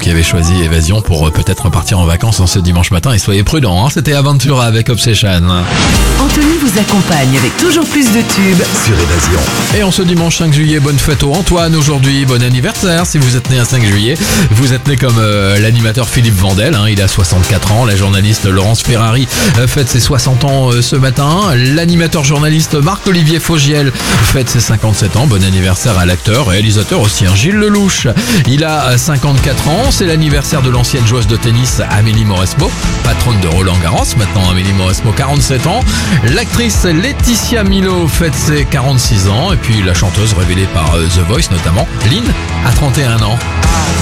qui avez choisi Évasion pour peut-être partir en vacances en ce dimanche matin. Et soyez prudents, hein. C'était Aventura avec Obsession. Anthony vous accompagne avec toujours plus de tubes sur Évasion. Et en ce dimanche 5 juillet, bonne fête au Antoine aujourd'hui, bon anniversaire si vous êtes né un 5 juillet. Vous êtes né comme l'animateur Philippe Vandel, hein, il a 64 ans. La journaliste Laurence Ferrari fête ses 60 ans ce matin. L'animateur journaliste Marc-Olivier Fogiel fête ses 57 ans. Bon anniversaire à l'acteur, réalisateur aussi, hein, Gilles Lelouch. Il a 54 ans. C'est l'anniversaire de l'ancienne joueuse de tennis Amélie Mauresmo, patronne de Roland Garros. Maintenant Amélie Mauresmo, 47 ans. L'actrice Laetitia Milo fête ses 46 ans. Et puis la chanteuse révélée par The Voice notamment, Lynn, a 31 ans.